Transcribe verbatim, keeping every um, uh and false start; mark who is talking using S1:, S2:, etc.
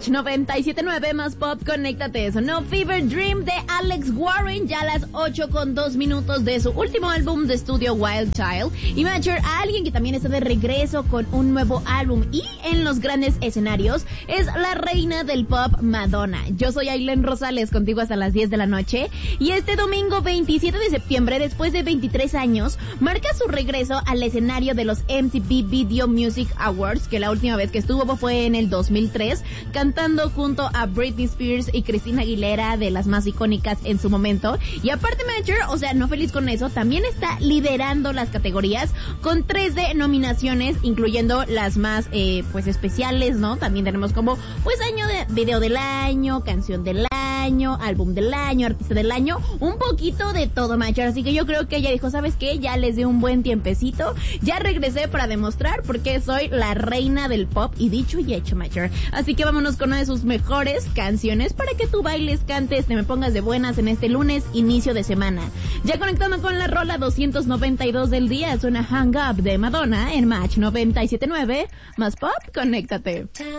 S1: Match noventa y siete punto nueve más pop, conéctate. Sonó Fever Dream de Alex Warren, ya a las ocho con dos minutos de su último álbum de estudio Wild Child. Y Matcher, a alguien que también está de regreso con un nuevo álbum y en los grandes escenarios, es la reina del pop, Madonna. Yo soy Aileen Rosales, contigo hasta las diez de la noche. Y este domingo veintisiete de septiembre, después de veintitrés años, marca su regreso al escenario de los M T V Video Music Awards, que la última vez que estuvo fue en el dos mil tres, cantando junto a Britney Spears y Christina Aguilera, de las más icónicas en su momento. Y aparte, Manager, o sea, no feliz con eso, también está liderando las categorías con tres de nominaciones, incluyendo las más, eh, pues, especiales, ¿no? También tenemos como, pues, año de video del año, canción del año, álbum del año, artista del año, un poquito de todo, Manager. Así que yo creo que ella dijo, ¿sabes qué? Ya les di un buen tiempecito, ya regresé para demostrar por qué soy la reina del pop, y dicho y hecho, Manager. Así que vámonos con una de sus mejores canciones para que tú bailes, cantes, te me pongas de buenas en este lunes, inicio de semana. Ya conectando con la rola doscientos noventa y dos del día, suena Hang Up de Madonna en Match noventa y siete punto nueve más pop, conéctate.